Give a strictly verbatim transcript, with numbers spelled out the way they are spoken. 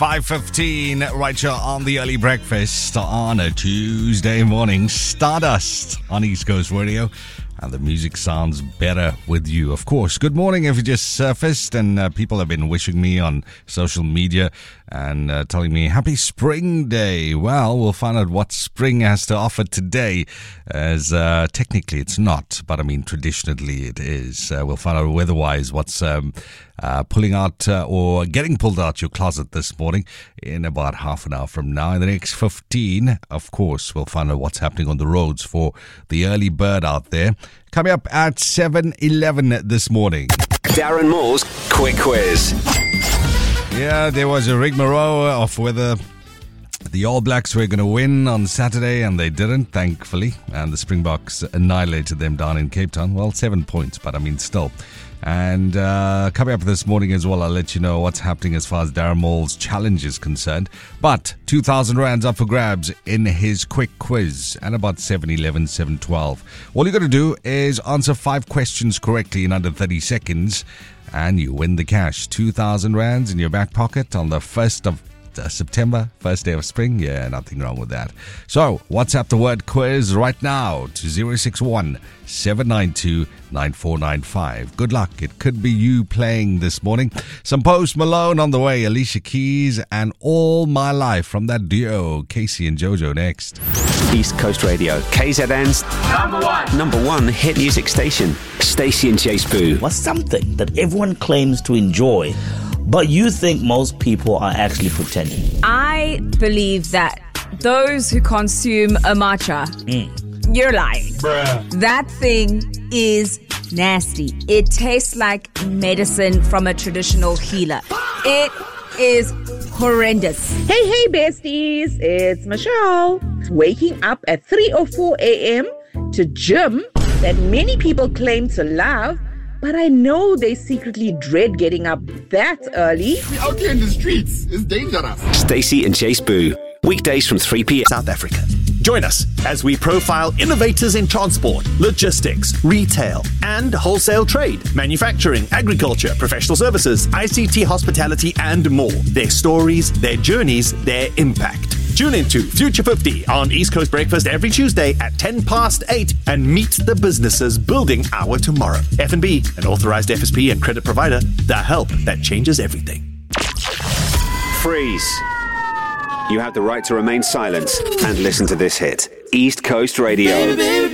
five fifteen, right here on the early breakfast on a Tuesday morning. Stardust on East Coast Radio. And the music sounds better with you, of course. Good morning if you just surfaced, and uh, people have been wishing me on social media and uh, telling me happy spring day. Well, we'll find out what spring has to offer today, as uh, technically it's not, but I mean traditionally it is. Uh, we'll find out weather-wise what's um, uh, pulling out uh, or getting pulled out your closet this morning in about half an hour from now. In the next fifteen, of course, we'll find out what's happening on the roads for the early bird out there. Coming up at seven eleven this morning. Darren Moore's Quick Quiz. Yeah, there was a rigmarole of whether the All Blacks were going to win on Saturday, and they didn't, thankfully. And the Springboks annihilated them down in Cape Town. Well, seven points, but I mean, still. And uh, coming up this morning as well, I'll let you know what's happening as far as Darren Moore's challenge is concerned. But two thousand rands up for grabs in his quick quiz, and about seven eleven, seven twelve. All you got to do is answer five questions correctly in under thirty seconds, and you win the cash. two thousand rands in your back pocket on the first of Uh, September, first day of spring. Yeah, nothing wrong with that. So, WhatsApp the word quiz right now to zero six one, seven nine two, nine four nine five. Good luck. It could be you playing this morning. Some Post Malone on the way, Alicia Keys, and All My Life from that duo, Casey and Jojo, next. East Coast Radio, K Z N's number one, number one hit music station. Stacey and Chase Boo. Was something that everyone claims to enjoy, but you think most people are actually pretending. I believe that those who consume a matcha, mm. you're lying. Bruh. That thing is nasty. It tastes like medicine from a traditional healer. It is horrendous. Hey, hey, besties. It's Michelle. Waking up at three or four a.m. to gym that many people claim to love, but I know they secretly dread getting up that early. We're out here in the streets. It's dangerous. Stacey and Chase Boo. Weekdays from three p.m. South Africa. Join us as we profile innovators in transport, logistics, retail, and wholesale trade, manufacturing, agriculture, professional services, I C T, hospitality, and more. Their stories, their journeys, their impact. Tune into Future fifty on East Coast Breakfast every Tuesday at ten past eight and meet the businesses building our tomorrow. F and B, an authorized F S P and credit provider, the help that changes everything. Freeze. You have the right to remain silent and listen to this hit. East Coast Radio.